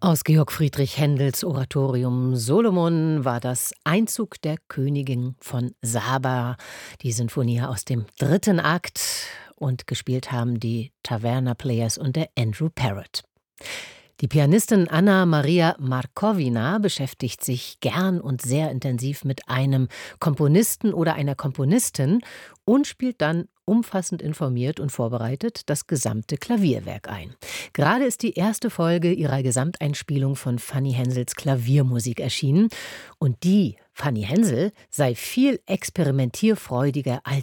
Aus Georg Friedrich Händels Oratorium Solomon war das Einzug der Königin von Saba, die Sinfonie aus dem 3. Akt, und gespielt haben die Taverna Players und der Andrew Parrott. Die Pianistin Anna Maria Markovina beschäftigt sich gern und sehr intensiv mit einem Komponisten oder einer Komponistin und spielt dann umfassend informiert und vorbereitet das gesamte Klavierwerk ein. Gerade ist die erste Folge ihrer Gesamteinspielung von Fanny Hensels Klaviermusik erschienen. Und die Fanny Hensel sei viel experimentierfreudiger als